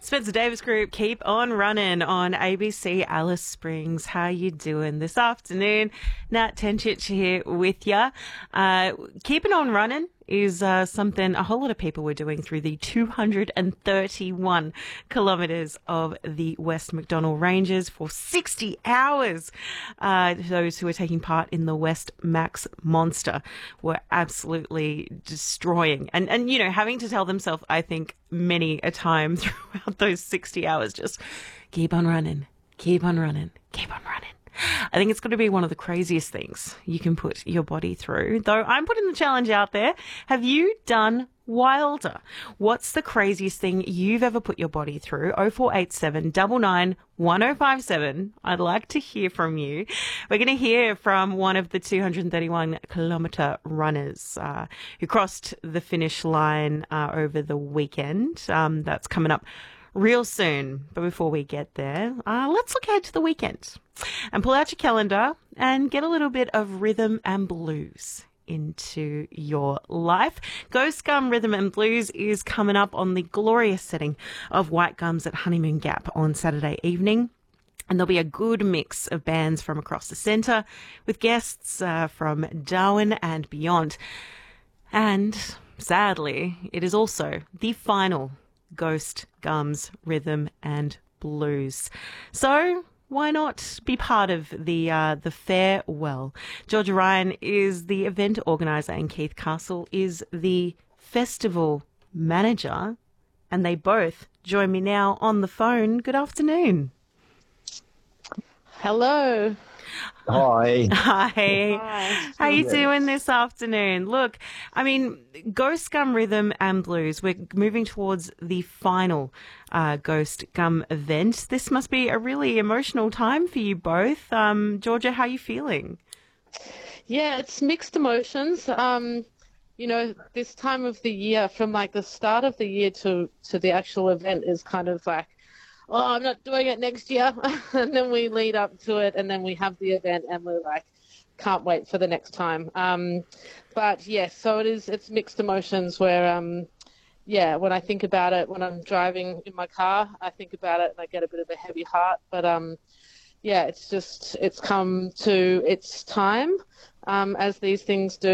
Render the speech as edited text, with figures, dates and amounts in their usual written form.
Spencer Davis Group, keep on running on ABC Alice Springs. How you doing this afternoon? Nat Tenchich here with you. Keeping on running is something a whole lot of people were doing through the 231 kilometres of the West MacDonnell Ranges for 60 hours. Those who were taking part in the West Max Monster were absolutely destroying and you know, having to tell themselves, I think, many a time throughout those 60 hours, just keep on running, keep on running, keep on running. I think it's going to be one of the craziest things you can put your body through. Though I'm putting the challenge out there. Have you done wilder? What's the craziest thing you've ever put your body through? 0487 99 1057. I'd like to hear from you. We're going to hear from one of the 231 kilometre runners who crossed the finish line over the weekend. That's coming up real soon. But before we get there, let's look ahead to the weekend and pull out your calendar and get a little bit of rhythm and blues into your life. Ghost Gum Rhythm and Blues is coming up on the glorious setting of White Gums at Honeymoon Gap on Saturday evening. And there'll be a good mix of bands from across the centre with guests from Darwin and beyond. And sadly, it is also the final Ghost Gums Rhythm and Blues. So why not be part of the farewell? Georgia Ryan is the event organiser and Keith Castle is the festival manager, and they both join me now on the phone. Good afternoon. Hello. Hi. Hi. Hi. How you doing this afternoon? Look, I mean, Ghost Gum Rhythm and Blues, we're moving towards the final Ghost Gum event. This must be a really emotional time for you both. Georgia, how are you feeling? Yeah, it's mixed emotions. You know, this time of the year, from like the start of the year to the actual event, is kind of like, oh, I'm not doing it next year. And then we lead up to it, and then we have the event, and we're like, can't wait for the next time. But yes, so it's mixed emotions where, yeah, when I think about it, when I'm driving in my car, I think about it and I get a bit of a heavy heart. But yeah, it's come to its time, as these things do.